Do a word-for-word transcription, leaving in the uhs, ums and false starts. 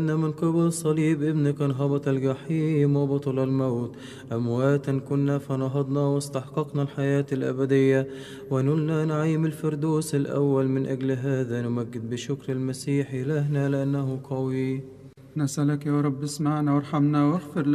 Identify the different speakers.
Speaker 1: إن من قبل صليب ابنك انهبط الجحيم وبطل الموت. أمواتا كنا فنهضنا واستحققنا الحياة الأبدية ونلنا نعيم الفردوس الأول. من أجل هذا نمجد بشكر المسيح إلهنا لأنه قوي.
Speaker 2: نسألك يا رب اسمعنا وارحمنا واغفر